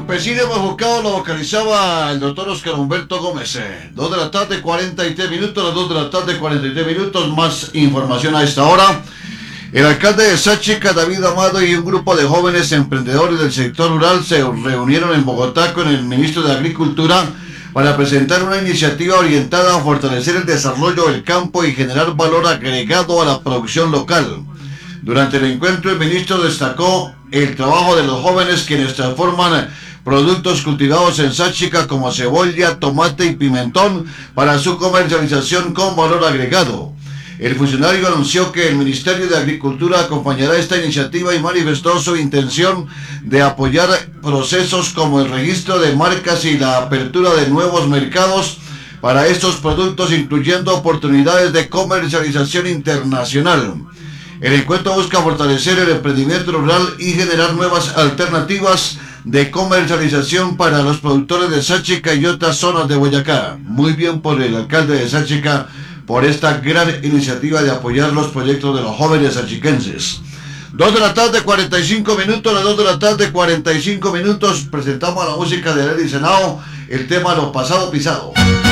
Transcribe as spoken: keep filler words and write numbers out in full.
campesino hemos buscado lo localizaba el doctor Oscar Humberto Gómez. Dos de la tarde, cuarenta y tres minutos, las dos de la tarde, cuarenta y tres minutos, más información a esta hora. El alcalde de Sáchica, David Amado, y un grupo de jóvenes emprendedores del sector rural se reunieron en Bogotá con el ministro de Agricultura para presentar una iniciativa orientada a fortalecer el desarrollo del campo y generar valor agregado a la producción local. Durante el encuentro, el ministro destacó el trabajo de los jóvenes quienes transforman productos cultivados en Sáchica como cebolla, tomate y pimentón para su comercialización con valor agregado. El funcionario anunció que el Ministerio de Agricultura acompañará esta iniciativa y manifestó su intención de apoyar procesos como el registro de marcas y la apertura de nuevos mercados para estos productos, incluyendo oportunidades de comercialización internacional. El encuentro busca fortalecer el emprendimiento rural y generar nuevas alternativas de comercialización para los productores de Sáchica y otras zonas de Boyacá. Muy bien por el alcalde de Sáchica por esta gran iniciativa de apoyar los proyectos de los jóvenes sachiquenses. Dos de la tarde, cuarenta y cinco minutos, las dos de la tarde, cuarenta y cinco minutos, presentamos la música de Lely Senao, el tema Lo Pasado Pisado.